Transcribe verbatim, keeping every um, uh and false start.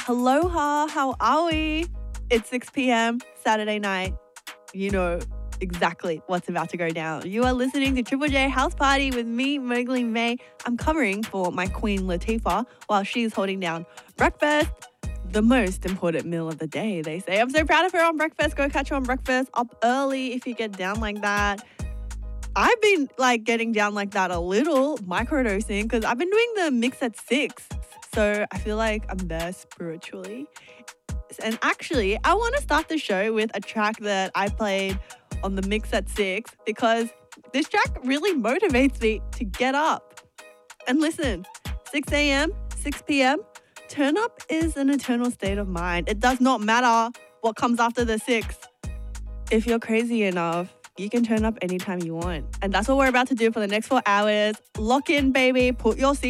Aloha, how are we? It's six p.m. Saturday night. You know exactly what's about to go down. You are listening to Triple J House Party with me, Mowgli May. I'm covering for my queen Latifah while she's holding down breakfast, the most important meal of the day, they say. I'm so proud of her on breakfast. Go catch her on breakfast up early if you get down like that. I've been like getting down like that a little, microdosing, because I've been doing the mix at six. So I feel like I'm there spiritually. And actually, I want to start the show with a track that I played on the mix at six because this track really motivates me to get up. And listen, six a.m., six p.m., turn up is an eternal state of mind. It does not matter what comes after the six. If you're crazy enough, you can turn up anytime you want. And that's what we're about to do for the next four hours. Lock in, baby. Put your seat